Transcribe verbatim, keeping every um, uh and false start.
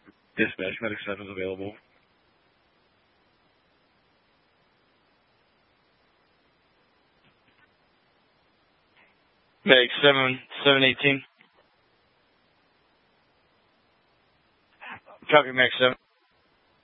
Dispatch, Medic seven is available. Medic seven, seven eighteen. Copy, Medic seven.